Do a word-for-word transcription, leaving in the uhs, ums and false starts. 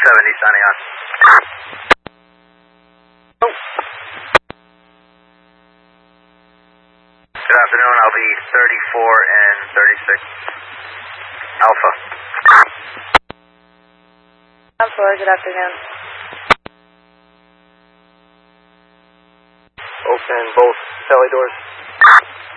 seventy signing on. Oh. Good afternoon, I'll be thirty-four and thirty-six. Alpha. Alpha, good afternoon. Open both celly doors.